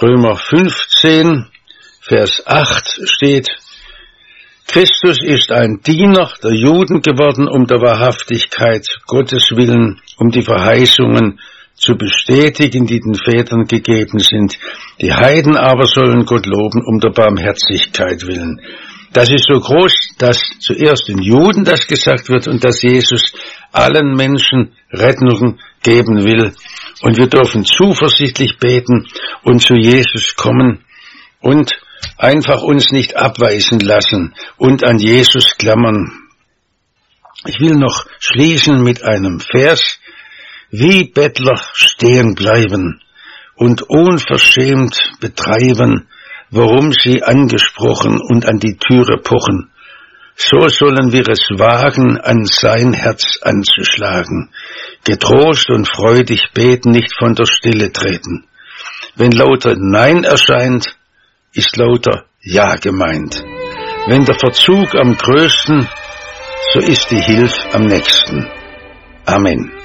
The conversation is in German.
Römer 15, Vers 8 steht: Christus ist ein Diener der Juden geworden, um der Wahrhaftigkeit Gottes willen, um die Verheißungen zu bestätigen, die den Vätern gegeben sind. Die Heiden aber sollen Gott loben, um der Barmherzigkeit willen. Das ist so groß, dass zuerst den Juden das gesagt wird und dass Jesus allen Menschen Rettung geben will. Und wir dürfen zuversichtlich beten und zu Jesus kommen und einfach uns nicht abweisen lassen und an Jesus klammern. Ich will noch schließen mit einem Vers: Wie Bettler stehen bleiben und unverschämt betreiben, worum sie angesprochen und an die Türe pochen. So sollen wir es wagen, an sein Herz anzuschlagen. Getrost und freudig beten, nicht von der Stelle treten. Wenn lauter Nein erscheint, ist lauter Ja gemeint. Wenn der Verzug am größten, so ist die Hilfe am nächsten. Amen.